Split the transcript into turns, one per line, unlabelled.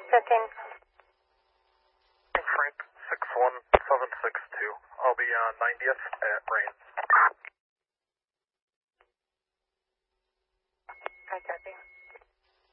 check-in.
Frank 61762. I'll be on 90th at Rains.
Hi, copy.